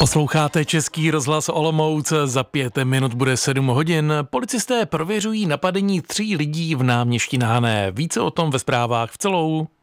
Posloucháte Český rozhlas Olomouc, za 5 minut bude 7 hodin. Policisté prověřují napadení 3 lidí v Náměšti na Hané. Více o tom ve zprávách v celou.